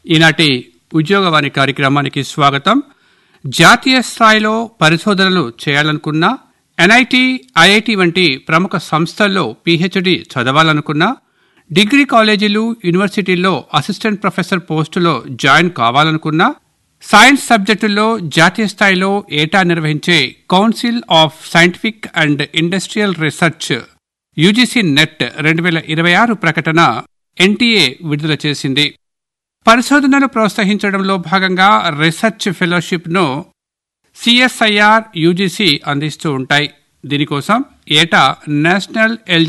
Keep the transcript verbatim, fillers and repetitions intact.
ఈనాటి ఉద్యోగవాణి కార్యక్రమానికి స్వాగతం. జాతీయ స్థాయిలో పరిశోధనలు చేయాలనుకున్నా, ఎన్ఐటి, ఐఐటి వంటి ప్రముఖ సంస్థల్లో పీహెచ్డీ చదవాలనుకున్నా, డిగ్రీ కాలేజీలు, యూనివర్సిటీల్లో అసిస్టెంట్ ప్రొఫెసర్ పోస్టులో జాయిన్ కావాలనుకున్నా, సైన్స్ సబ్జెక్టుల్లో జాతీయ స్థాయిలో ఏటా నిర్వహించే council of scientific and industrial research UGC net రెండు వేల ఇరవై ఆరు ప్రకటన ఎన్టీఏ విడుదల చేసింది. పరిశోధనలు ప్రోత్సహించడంలో భాగంగా రీసెర్చ్ ఫెలోషిప్ను సిఎస్ఐఆర్, యూజీసీ అందిస్తూ ఉంటాయి. దీనికోసం ఏటా నేషనల్ ఎల్